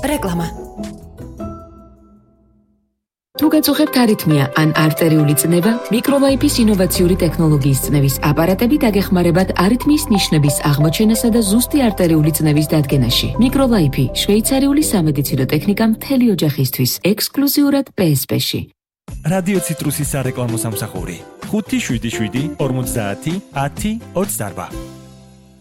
რეკლამა. თუ გაწუხებთ არითმია ან არტერიული წნევა, მიკროლაიფის ინოვაციური ტექნოლოგიის წნევის აპარატები დაგეხმარებათ არითმიის ნიშნების აღმოჩენასა და ზუსტი არტერიული წნევის დადგენაში. მიკროლაიფი, შვეიცარიული სამედიცინო ტექნიკა მთელი ოჯახისთვის, ექსკლუზიურად PSP-ში. რადიო ციტრუსის სარეკლამო სამსახური 577 50 10 28.